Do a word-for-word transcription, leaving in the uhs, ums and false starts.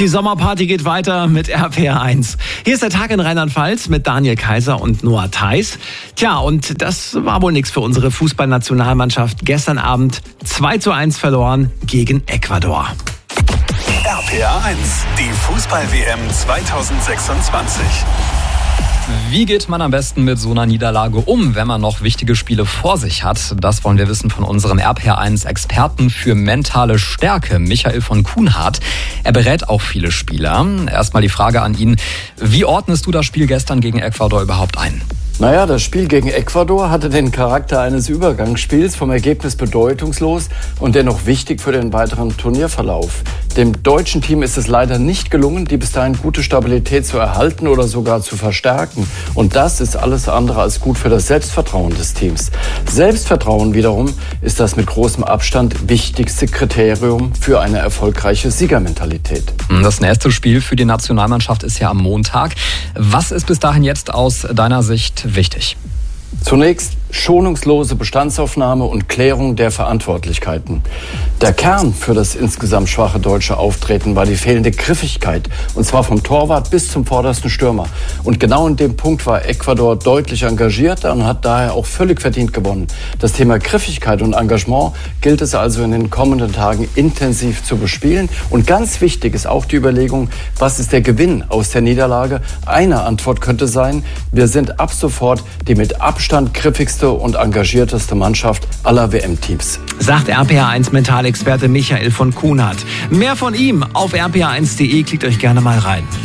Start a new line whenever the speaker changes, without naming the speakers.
Die Sommerparty geht weiter mit R P R eins. Hier ist der Tag in Rheinland-Pfalz mit Daniel Kaiser und Noah Theis. Tja, und das war wohl nichts für unsere Fußballnationalmannschaft. Gestern Abend zwei zu eins verloren gegen Ecuador.
R P R eins, die Fußball-W M zweitausendsechsundzwanzig.
Wie geht man am besten mit so einer Niederlage um, wenn man noch wichtige Spiele vor sich hat? Das wollen wir wissen von unserem R P R eins Experten für mentale Stärke, Michael von Kuhnhardt. Er berät auch viele Spieler. Erstmal die Frage an ihn, wie ordnest du das Spiel gestern gegen Ecuador überhaupt ein?
Naja, das Spiel gegen Ecuador hatte den Charakter eines Übergangsspiels, vom Ergebnis bedeutungslos und dennoch wichtig für den weiteren Turnierverlauf. Dem deutschen Team ist es leider nicht gelungen, die bis dahin gute Stabilität zu erhalten oder sogar zu verstärken. Und das ist alles andere als gut für das Selbstvertrauen des Teams. Selbstvertrauen wiederum ist das mit großem Abstand wichtigste Kriterium für eine erfolgreiche Siegermentalität.
Das nächste Spiel für die Nationalmannschaft ist ja am Montag. Was ist bis dahin jetzt aus deiner Sicht wichtig?
Zunächst schonungslose Bestandsaufnahme und Klärung der Verantwortlichkeiten. Der Kern für das insgesamt schwache deutsche Auftreten war die fehlende Griffigkeit, und zwar vom Torwart bis zum vordersten Stürmer. Und genau in dem Punkt war Ecuador deutlich engagiert und hat daher auch völlig verdient gewonnen. Das Thema Griffigkeit und Engagement gilt es also in den kommenden Tagen intensiv zu bespielen. Und ganz wichtig ist auch die Überlegung, was ist der Gewinn aus der Niederlage? Eine Antwort könnte sein, wir sind ab sofort die mit Abstand griffigste und engagierteste Mannschaft aller W M-Teams.
Sagt R P R eins Mentalexperte Michael von Kuhnhardt. Mehr von ihm auf r p r eins punkt d e, klickt euch gerne mal rein.